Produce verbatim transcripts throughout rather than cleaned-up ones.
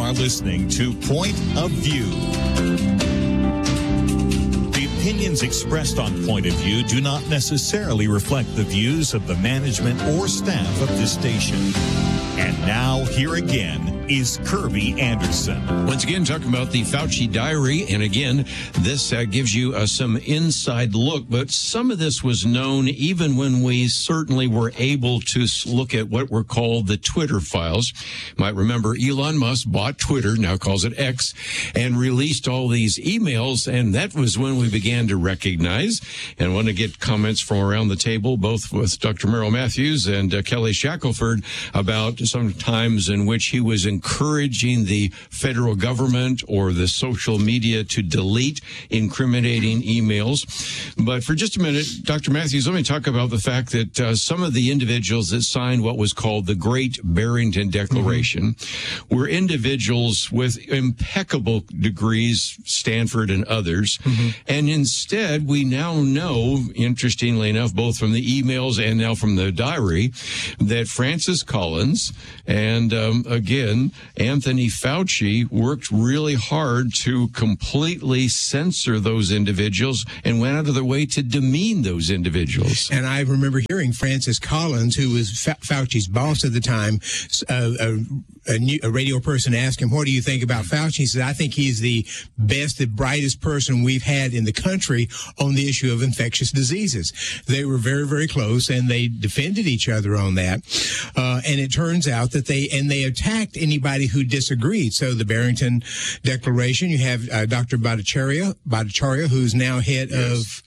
are listening to Point of View. The opinions expressed on Point of View do not necessarily reflect the views of the management or staff of this station. And now, here again, is Kirby Anderson. Once again, talking about the Fauci diary. And again, this uh, gives you uh, some inside look. But some of this was known even when we certainly were able to look at what were called the Twitter files. You might remember Elon Musk bought Twitter, now calls it X, and released all these emails. And that was when we began to recognize, and want to get comments from around the table, both with Doctor Merrill Matthews and uh, Kelly Shackelford, about some times in which he was encouraging the federal government or the social media to delete incriminating emails. But for just a minute, Doctor Matthews, let me talk about the fact that uh, some of the individuals that signed what was called the Great Barrington Declaration mm-hmm. were individuals with impeccable degrees, Stanford and others. Mm-hmm. And instead, we now know, interestingly enough, both from the emails and now from the diary, that Francis Collins and, um, again, Anthony Fauci worked really hard to completely censor those individuals and went out of their way to demean those individuals. And I remember hearing Francis Collins, who was Fa- Fauci's boss at the time, uh, a, a, new, a radio person asked him, what do you think about Fauci? He said, I think he's the best, the brightest person we've had in the country on the issue of infectious diseases. They were very, very close, and they defended each other on that. Uh, and it turns out that they, and they attacked anybody who disagreed. So the Barrington Declaration, you have uh, Doctor Bhattacharya, Bhattacharya, who's now head yes. of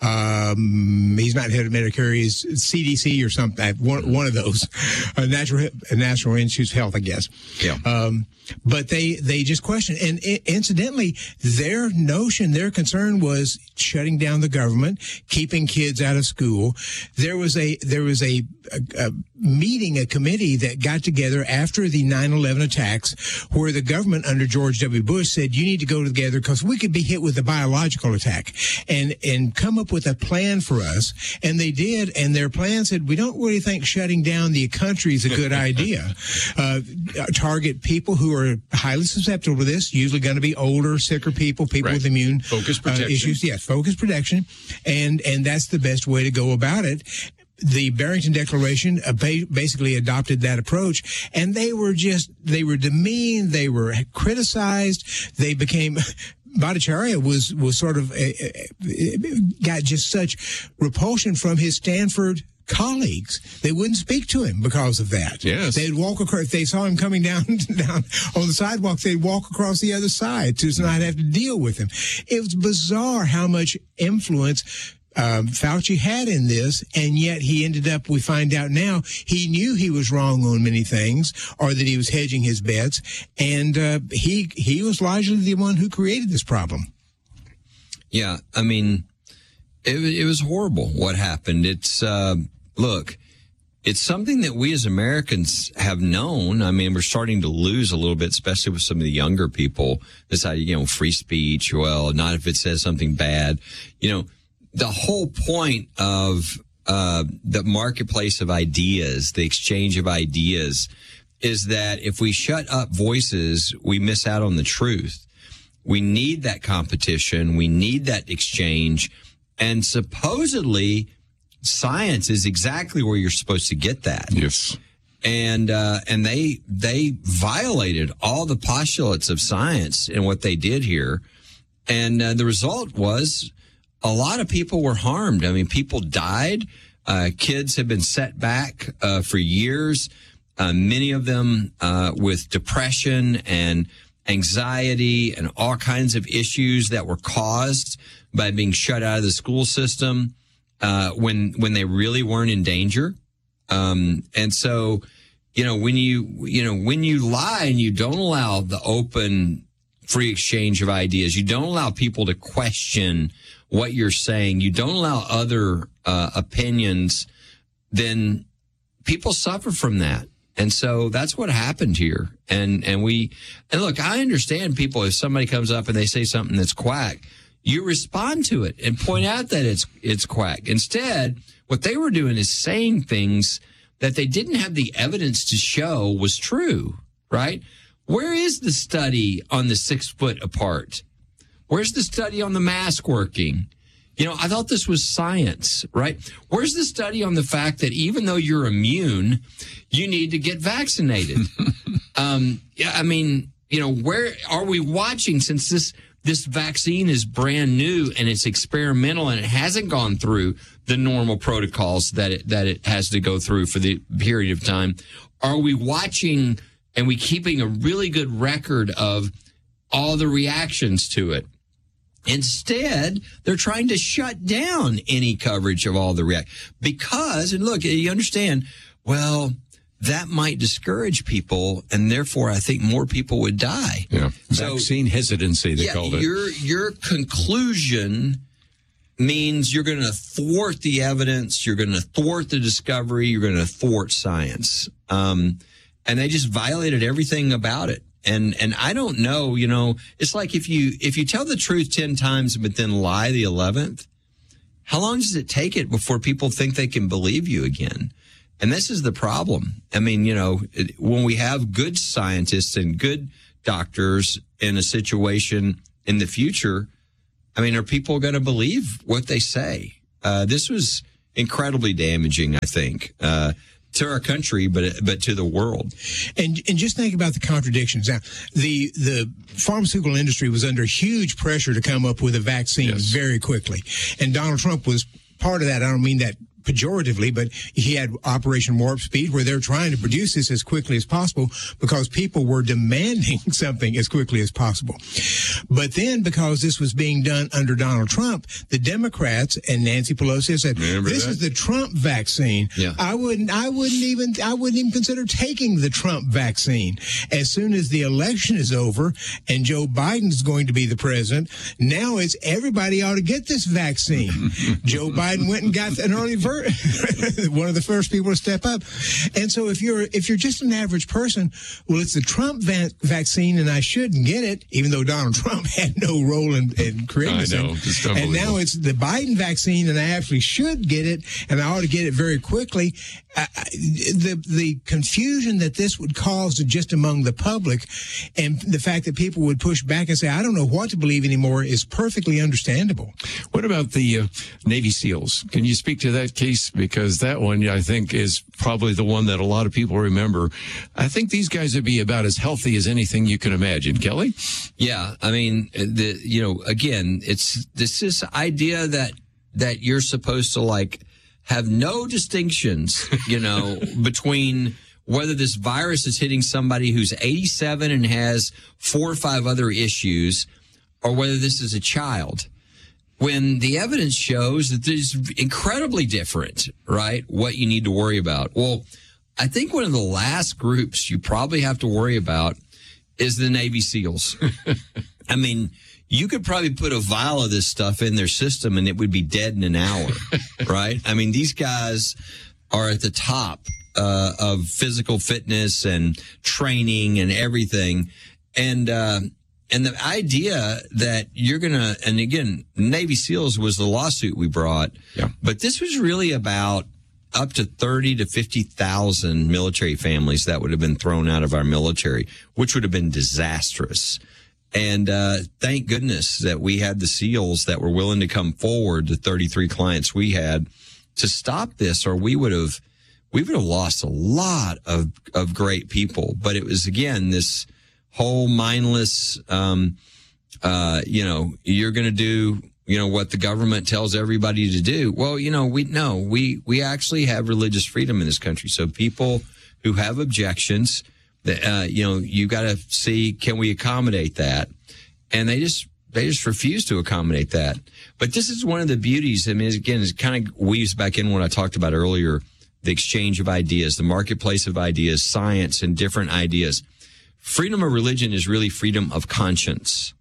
Um, he's not head of Medicare. He's C D C or something. One, one of those, uh, Natural National Institutes of Health, I guess. Yeah. Um, but they they just question. And I- incidentally, their notion, their concern was shutting down the government, keeping kids out of school. There was a there was a, a, a meeting, a committee that got together after the nine eleven attacks, where the government under George W. Bush said, you need to go together because we could be hit with a biological attack, and and come up with a plan for us. And they did, and their plan said, we don't really think shutting down the country is a good idea. Uh, target people who are highly susceptible to this, usually going to be older, sicker people, people right. with immune focus protection. Uh, issues. Yes, focus protection. And, and that's the best way to go about it. The Barrington Declaration uh, ba- basically adopted that approach, and they were just, they were demeaned, they were criticized, they became... Bhattacharya was, was sort of, uh, uh, got just such repulsion from his Stanford colleagues. They wouldn't speak to him because of that. Yes. They'd walk across, if they saw him coming down, down on the sidewalk, they'd walk across the other side to not have to deal with him. It was bizarre how much influence Um, Fauci had in this, and yet he ended up, we find out now, he knew he was wrong on many things, or that he was hedging his bets, and uh, he he was largely the one who created this problem. Yeah, I mean, it, it was horrible what happened. It's, uh, look, it's something that we as Americans have known. I mean, we're starting to lose a little bit, especially with some of the younger people. This idea, you know, free speech, well, not if it says something bad, you know. The whole point of uh, the marketplace of ideas, the exchange of ideas, is that if we shut up voices, we miss out on the truth. We need that competition. We need that exchange. And supposedly, science is exactly where you're supposed to get that. Yes. And uh, and they they violated all the postulates of science in what they did here. And uh, the result was... a lot of people were harmed. I mean, people died. Uh, kids have been set back uh, for years. Uh, many of them uh, with depression and anxiety and all kinds of issues that were caused by being shut out of the school system uh, when when they really weren't in danger. Um, and so, you know, when you you know when you lie and you don't allow the open, free exchange of ideas, you don't allow people to question what you're saying, you don't allow other uh, opinions, then people suffer from that. And so that's what happened here. And and we, and look, I understand people, if somebody comes up and they say something that's quack, you respond to it and point out that it's it's quack. Instead, what they were doing is saying things that they didn't have the evidence to show was true, right? Where is the study on the six foot apart? Where's the study on the mask working? You know, I thought this was science, right? Where's the study on the fact that even though you're immune, you need to get vaccinated? um, yeah, I mean, you know, where are we watching since this this vaccine is brand new and it's experimental and it hasn't gone through the normal protocols that it, that it has to go through for the period of time? Are we watching and we keeping a really good record of all the reactions to it? Instead, they're trying to shut down any coverage of all the react because, and look, you understand, well, that might discourage people, and therefore I think more people would die. Yeah. So, vaccine hesitancy, they yeah, called it. Your, your conclusion means you're going to thwart the evidence, you're going to thwart the discovery, you're going to thwart science. Um, and they just violated everything about it. And and I don't know, you know, it's like if you if you tell the truth ten times but then lie the eleventh, how long does it take it before people think they can believe you again? And this is the problem. I mean, you know, it, when we have good scientists and good doctors in a situation in the future, I mean, are people going to believe what they say? Uh, this was incredibly damaging, I think. Uh to our country, but but to the world. And and just think about the contradictions. Now, the the pharmaceutical industry was under huge pressure to come up with a vaccine yes. very quickly. And Donald Trump was part of that. I don't mean that pejoratively, but he had Operation Warp Speed where they're trying to produce this as quickly as possible because people were demanding something as quickly as possible. But then because this was being done under Donald Trump, the Democrats and Nancy Pelosi said, Remember this that? is the Trump vaccine. Yeah. I wouldn't, I wouldn't even, I wouldn't even consider taking the Trump vaccine. As soon as the election is over and Joe Biden's going to be the president, now it's everybody ought to get this vaccine. Joe Biden went and got an early version. One of the first people to step up. And so if you're if you're just an average person, well, it's the Trump va- vaccine and I shouldn't get it, even though Donald Trump had no role in, in creating I this know. thing. And now it's the Biden vaccine and I actually should get it and I ought to get it very quickly. Uh, the the confusion that this would cause just among the public and the fact that people would push back and say, I don't know what to believe anymore is perfectly understandable. What about the uh, Navy SEALs? Can you speak to that case? Because that one, I think, is probably the one that a lot of people remember. I think these guys would be about as healthy as anything you can imagine. Kelly? Yeah. I mean, the you know, again, it's this this idea that that you're supposed to like have no distinctions, you know, between whether this virus is hitting somebody who's eighty-seven and has four or five other issues or whether this is a child. When the evidence shows that there's incredibly different, right, what you need to worry about. Well, I think one of the last groups you probably have to worry about is the Navy SEALs. I mean, you could probably put a vial of this stuff in their system and it would be dead in an hour, right? I mean, these guys are at the top uh, of physical fitness and training and everything. And, uh, And the idea that you're going to, and again, Navy SEALs was the lawsuit we brought, yeah. but this was really about up to thirty to fifty thousand military families that would have been thrown out of our military, which would have been disastrous. And uh, thank goodness that we had the SEALs that were willing to come forward, the thirty-three clients we had, to stop this, or we would have, we would have lost a lot of, of great people. But it was, again, this whole mindless, um, uh, you know, you're going to do, you know, what the government tells everybody to do. Well, you know, we no, we we actually have religious freedom in this country. So people who have objections, uh, you know, you got to see, can we accommodate that? And they just they just refuse to accommodate that. But this is one of the beauties. I mean, again, it kind of weaves back in what I talked about earlier: the exchange of ideas, the marketplace of ideas, science, and different ideas. Freedom of religion is really freedom of conscience.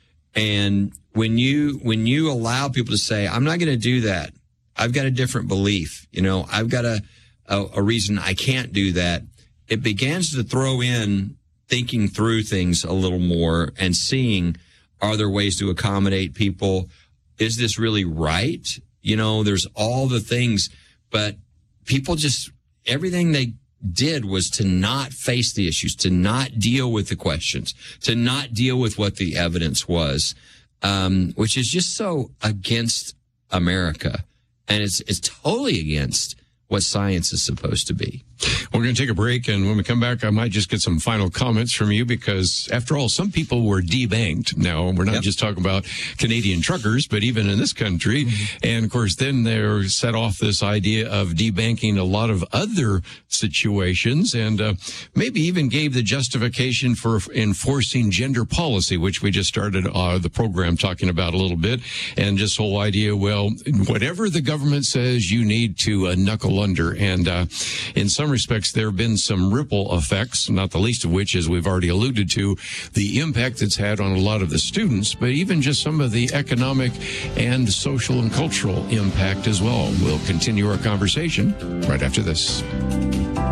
And when you when you allow people to say, I'm not going to do that, I've got a different belief, you know, I've got a, a, a reason I can't do that, it begins to throw in thinking through things a little more and seeing, are there ways to accommodate people? Is this really right? You know, there's all the things, but people just, everything they did was to not face the issues, to not deal with the questions, to not deal with what the evidence was, um, which is just so against America. And it's it's totally against what science is supposed to be. We're going to take a break, and when we come back, I might just get some final comments from you, because after all, some people were debanked. Now, we're not Yep. just talking about Canadian truckers, but even in this country. Mm-hmm. And of course, then they set off this idea of debanking a lot of other situations, and uh, maybe even gave the justification for enforcing gender policy, which we just started uh, the program talking about a little bit. And just the whole idea, well, whatever the government says, you need to uh, knuckle under. And uh, in some respects, there have been some ripple effects, not the least of which, as we've already alluded to, the impact it's had on a lot of the students, but even just some of the economic and social and cultural impact as well. We'll continue our conversation right after this.